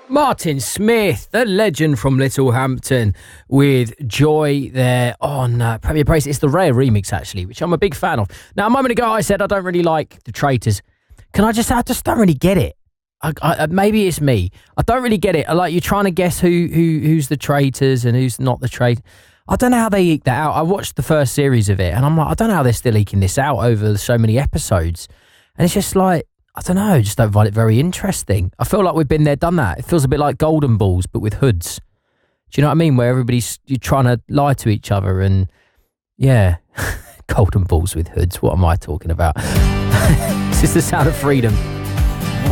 Martin Smith, the legend from Littlehampton, with Joy there on Premier Praise. It's the rare remix, actually, which I'm a big fan of. Now, a moment ago, I said I don't really like the Traitors. I just don't really get it. Maybe it's me. I don't really get it. Like, you're trying to guess who's the Traitors and who's not the traitor. I don't know how they eke that out. I watched the first series of it, and I'm like, I don't know how they're still eking this out over so many episodes. And it's just like, I don't know, just don't find it very interesting. I feel like we've been there, done that. It feels a bit like Golden Balls, but with hoods. Do you know what I mean? Where you're trying to lie to each other and, yeah, Golden Balls with hoods. What am I talking about? This is the sound of freedom.